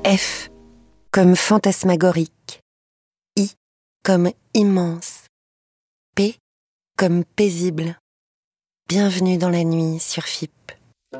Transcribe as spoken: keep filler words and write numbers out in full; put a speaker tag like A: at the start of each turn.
A: F comme fantasmagorique, I comme immense, P comme paisible. Bienvenue dans la nuit sur F I P.